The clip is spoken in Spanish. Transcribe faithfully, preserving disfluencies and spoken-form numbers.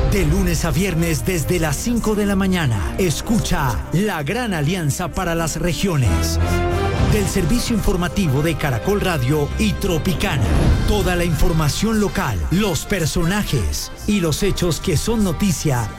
De lunes a viernes desde las cinco de la mañana, escucha La Gran Alianza para las Regiones. Del servicio informativo de Caracol Radio y Tropicana. Toda la información local, los personajes y los hechos que son noticia